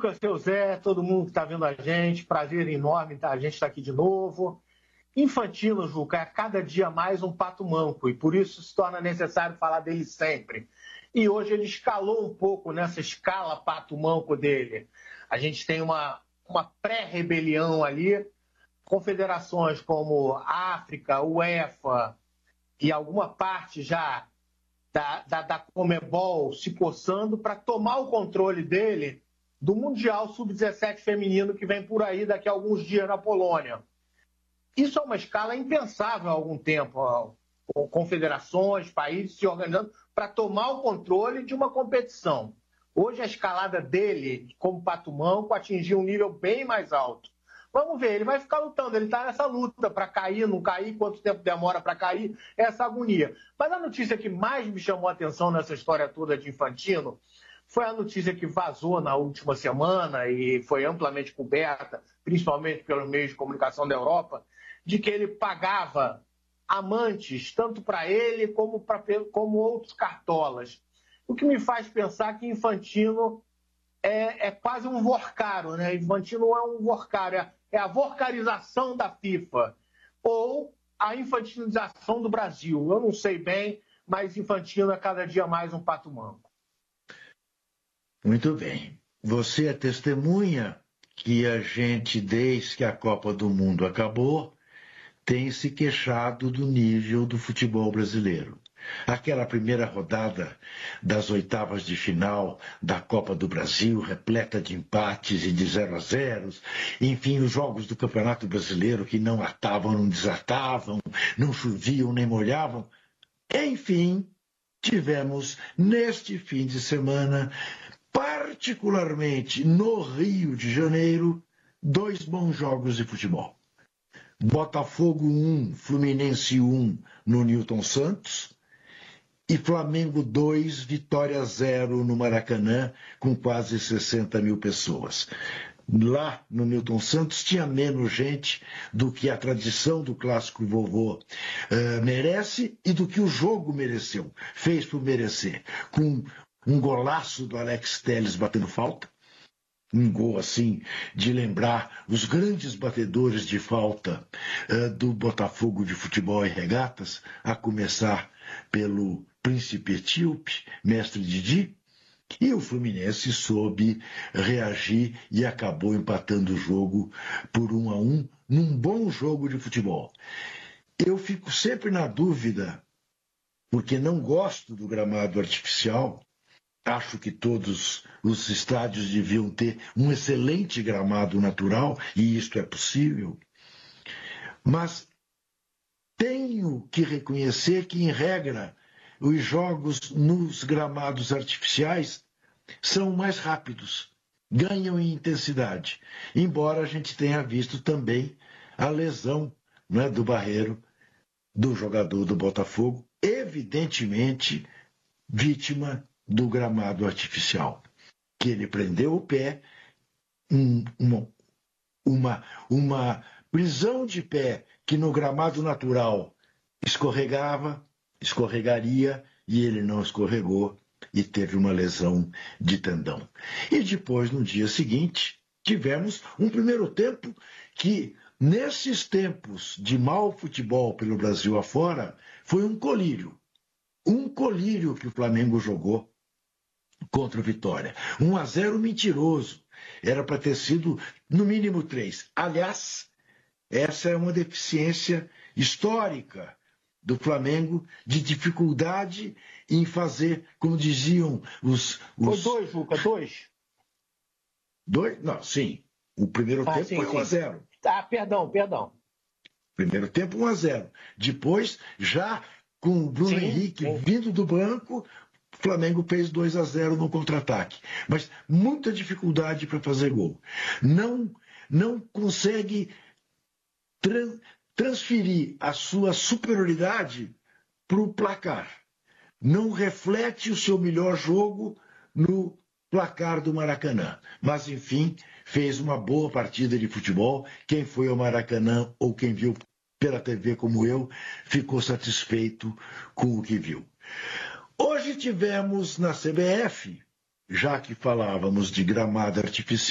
Juca, seu Zé, todo mundo que está vendo a gente, prazer enorme, tá? A gente está aqui de novo. Infantino, Juca, é a cada dia mais um pato manco e por isso se torna necessário falar dele sempre. E hoje ele escalou um pouco nessa escala pato manco dele. A gente tem uma pré-rebelião ali, confederações como África, UEFA e alguma parte já da Conmebol se coçando para tomar o controle dele do Mundial Sub-17 feminino que vem por aí daqui a alguns dias na Polônia. Isso é uma escala impensável há algum tempo, com confederações, países se organizando para tomar o controle de uma competição. Hoje a escalada dele, como pato manco, atingiu um nível bem mais alto. Vamos ver, ele vai ficar lutando, ele está nessa luta para cair, não cair, quanto tempo demora para cair, essa agonia. Mas a notícia que mais me chamou a atenção nessa história toda de Infantino foi a notícia que vazou na última semana e foi amplamente coberta, principalmente pelos meios de comunicação da Europa, de que ele pagava amantes, tanto para ele como outros cartolas. O que me faz pensar que Infantino é quase um vorcaro, né? Infantino é um vorcaro, é a vorcarização da FIFA, ou a infantilização do Brasil. Eu não sei bem, mas Infantino é cada dia mais um pato manco. Muito bem. Você é testemunha que a gente, desde que a Copa do Mundo acabou, tem se queixado do nível do futebol brasileiro. Aquela primeira rodada das oitavas de final da Copa do Brasil, repleta de empates e de 0-0, enfim, os jogos do Campeonato Brasileiro que não atavam, não desatavam, não choviam nem molhavam. Enfim, tivemos neste fim de semana, particularmente no Rio de Janeiro, 2 bons jogos de futebol. Botafogo 1, Fluminense 1 no Newton Santos e Flamengo 2, Vitória 0 no Maracanã, com quase 60 mil pessoas. Lá no Newton Santos tinha menos gente do que a tradição do clássico vovô merece e do que o jogo mereceu, fez por merecer, com um golaço do Alex Telles batendo falta. Um gol assim de lembrar os grandes batedores de falta do Botafogo de Futebol e Regatas, a começar pelo Príncipe Etíope, mestre Didi, e o Fluminense soube reagir e acabou empatando o jogo por 1-1 num bom jogo de futebol. Eu fico sempre na dúvida, porque não gosto do gramado artificial. Acho que todos os estádios deviam ter um excelente gramado natural, e isto é possível. Mas tenho que reconhecer que, em regra, os jogos nos gramados artificiais são mais rápidos, ganham em intensidade, embora a gente tenha visto também a lesão, né, do Barreiro, do jogador do Botafogo, evidentemente vítima do gramado artificial, que ele prendeu o pé, uma prisão de pé que no gramado natural escorregaria, e ele não escorregou e teve uma lesão de tendão. E depois, no dia seguinte, tivemos um primeiro tempo que, nesses tempos de mau futebol pelo Brasil afora, foi um colírio. Um colírio que o Flamengo jogou contra o Vitória. 1-0 mentiroso. Era para ter sido no mínimo 3. Aliás, essa é uma deficiência histórica do Flamengo, de dificuldade em fazer, como diziam os... Foi 2, Juca, 2? 2? Não, sim. O primeiro tempo sim, foi 1-0. Ah, perdão. Primeiro tempo 1-0. Depois, já com o Bruno Henrique vindo do banco, o Flamengo fez 2-0 no contra-ataque. Mas muita dificuldade para fazer gol. Não consegue transferir a sua superioridade para o placar. Não reflete o seu melhor jogo no placar do Maracanã. Mas, enfim, fez uma boa partida de futebol. Quem foi ao Maracanã ou quem viu pela TV como eu, ficou satisfeito com o que viu. Hoje tivemos na CBF, já que falávamos de gramado artificial,